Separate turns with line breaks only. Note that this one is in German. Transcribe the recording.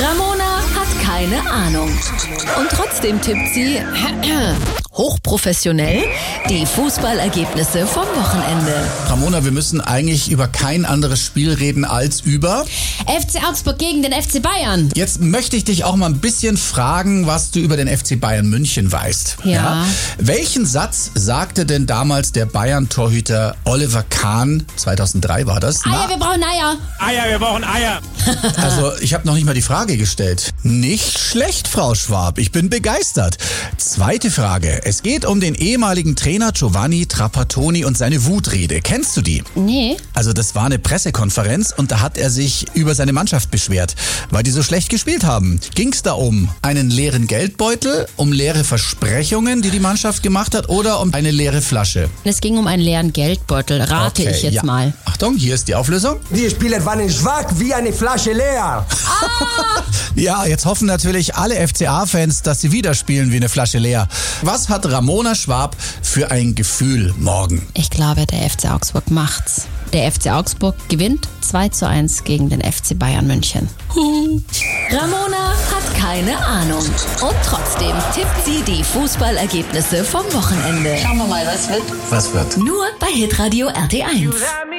Ramona hat keine Ahnung. Und trotzdem tippt sie hochprofessionell die Fußballergebnisse vom Wochenende.
Ramona, wir müssen eigentlich über kein anderes Spiel reden als über
FC Augsburg gegen den FC Bayern.
Jetzt möchte ich dich auch mal ein bisschen fragen, was du über den FC Bayern München weißt.
Ja.
Welchen Satz sagte denn damals der Bayern-Torhüter Oliver Kahn, 2003 war das?
Eier, wir brauchen Eier.
Eier, wir brauchen Eier.
Also, ich habe noch nicht mal die Frage gestellt. Nicht schlecht, Frau Schwab. Ich bin begeistert. Zweite Frage. Es geht um den ehemaligen Trainer Giovanni Trapattoni und seine Wutrede. Kennst du die?
Nee.
Also, das war eine Pressekonferenz und da hat er sich über seine Mannschaft beschwert, weil die so schlecht gespielt haben. Ging's da um einen leeren Geldbeutel, um leere Versprechungen, die die Mannschaft gemacht hat, oder um eine leere Flasche?
Es ging um einen leeren Geldbeutel, rate ich jetzt mal.
Achtung, hier ist die Auflösung.
Die Spieler waren schwach wie eine Flasche leer.
Ja, jetzt hoffen natürlich alle FCA-Fans, dass sie wieder spielen wie eine Flasche leer. Was hat Ramona Schwab für ein Gefühl morgen?
Ich glaube, der FC Augsburg macht's. Der FC Augsburg gewinnt 2:1 gegen den FC Bayern München.
Ramona hat keine Ahnung. Und trotzdem tippt sie die Fußballergebnisse vom Wochenende.
Schauen wir mal, was wird.
Was wird?
Nur bei Hitradio RT1.